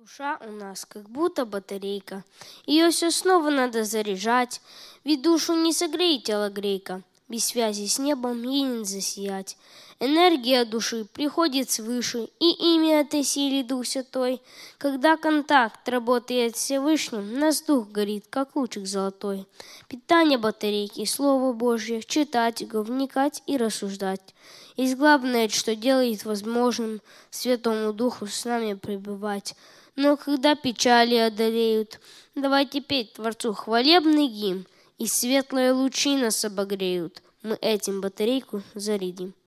Душа у нас как будто батарейка, ее все снова надо заряжать, ведь душу не согреет телогрейка, без связи с небом ей не засиять. Энергия души приходит свыше, и имя этой силе Дух Святой. Когда контакт работает с Всевышним, нас дух горит, как лучик золотой. Питание батарейки, Слово Божье, читать его, вникать и рассуждать. И главное, что делает возможным Святому Духу с нами пребывать. Но когда печали одолеют, давайте петь Творцу хвалебный гимн, и светлые лучи нас обогреют. Мы этим батарейку зарядим.